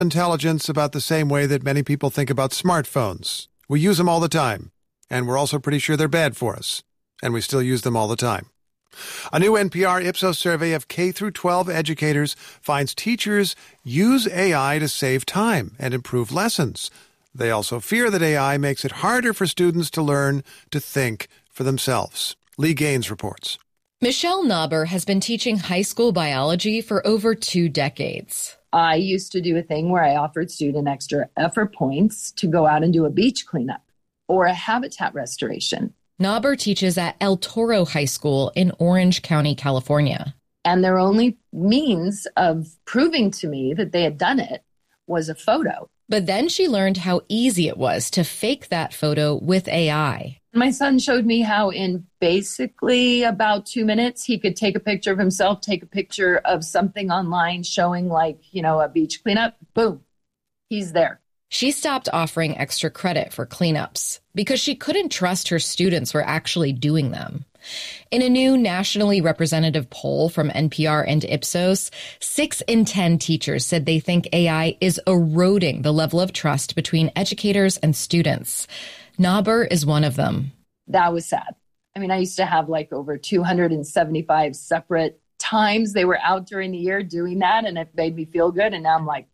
intelligence about the same way that many people think about smartphones. We use them all the time, and we're also pretty sure they're bad for us, and we still use them all the time. A new NPR Ipsos survey of K-12 educators finds teachers use AI to save time and improve lessons. They also fear that AI makes it harder for students to learn to think for themselves. Lee Gaines reports. Michelle Nauber has been teaching high school biology for over 2 decades. I used to do a thing where I offered student extra effort points to go out and do a beach cleanup or a habitat restoration. Nauber teaches at El Toro High School in Orange County, California. And their only means of proving to me that they had done it was a photo. But then she learned how easy it was to fake that photo with AI. My son showed me how in basically about 2 minutes, he could take a picture of himself, take a picture of something online showing a beach cleanup. Boom, he's there. She stopped offering extra credit for cleanups because she couldn't trust her students were actually doing them. In a new nationally representative poll from NPR and Ipsos, 6 in 10 teachers said they think AI is eroding the level of trust between educators and students. Nauber is one of them. That was sad. I mean, I used to have over 275 separate times they were out during the year doing that, and it made me feel good. And now I'm like,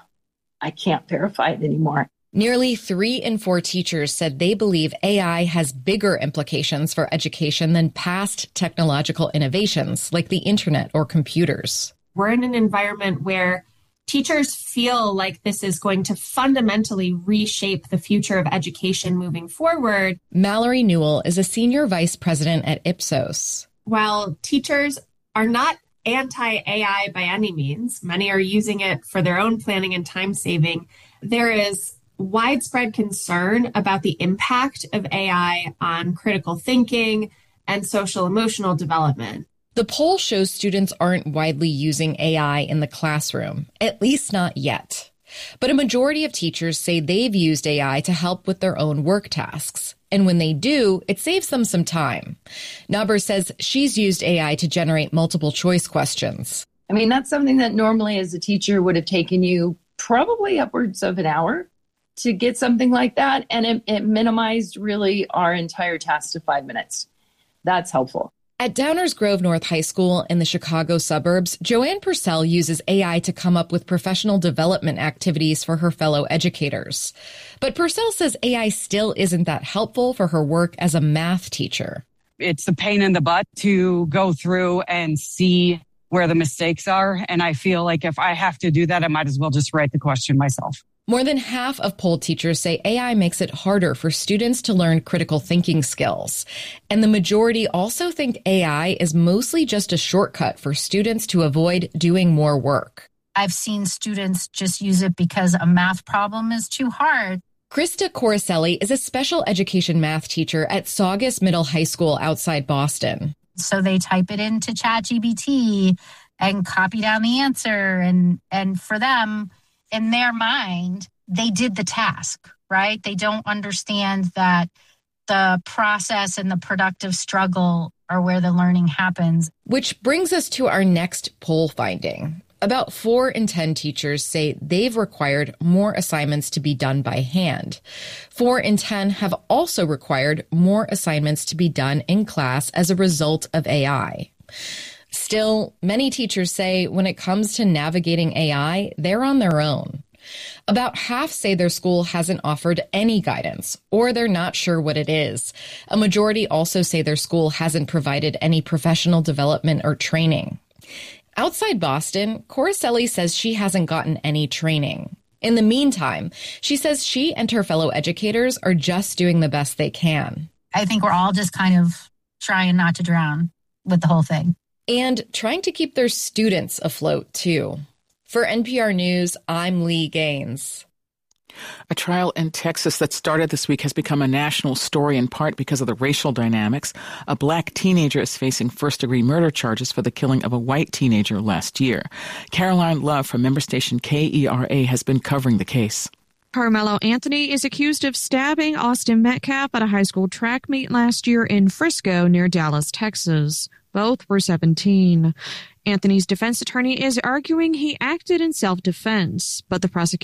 I can't verify it anymore. Nearly 3 in 4 teachers said they believe AI has bigger implications for education than past technological innovations like the internet or computers. We're in an environment where teachers feel like this is going to fundamentally reshape the future of education moving forward. Mallory Newell is a senior vice president at Ipsos. While teachers are not anti-AI by any means, many are using it for their own planning and time saving, there is widespread concern about the impact of AI on critical thinking and social emotional development. The poll shows students aren't widely using AI in the classroom, at least not yet. But a majority of teachers say they've used AI to help with their own work tasks. And when they do, it saves them some time. Nauber says she's used AI to generate multiple choice questions. I mean, that's something that normally as a teacher would have taken you probably upwards of an hour to get something like that. And it minimized really our entire task to 5 minutes. That's helpful. At Downers Grove North High School in the Chicago suburbs, Joanne Purcell uses AI to come up with professional development activities for her fellow educators. But Purcell says AI still isn't that helpful for her work as a math teacher. It's the pain in the butt to go through and see where the mistakes are. And I feel like if I have to do that, I might as well just write the question myself. More than half of polled teachers say AI makes it harder for students to learn critical thinking skills. And the majority also think AI is mostly just a shortcut for students to avoid doing more work. I've seen students just use it because a math problem is too hard. Krista Coricelli is a special education math teacher at Saugus Middle High School outside Boston. So they type it into ChatGPT and copy down the answer. And for them, in their mind, they did the task, right? They don't understand that the process and the productive struggle are where the learning happens. Which brings us to our next poll finding. About 4 in 10 teachers say they've required more assignments to be done by hand. 4 in 10 have also required more assignments to be done in class as a result of AI. Still, many teachers say when it comes to navigating AI, they're on their own. About half say their school hasn't offered any guidance, or they're not sure what it is. A majority also say their school hasn't provided any professional development or training. Outside Boston, Coricelli says she hasn't gotten any training. In the meantime, she says she and her fellow educators are just doing the best they can. I think we're all just kind of trying not to drown with the whole thing. And trying to keep their students afloat, too. For NPR News, I'm Lee Gaines. A trial in Texas that started this week has become a national story in part because of the racial dynamics. A black teenager is facing first-degree murder charges for the killing of a white teenager last year. Caroline Love from member station KERA has been covering the case. Carmelo Anthony is accused of stabbing Austin Metcalf at a high school track meet last year in Frisco near Dallas, Texas. Both were 17. Anthony's defense attorney is arguing he acted in self-defense, but the prosecution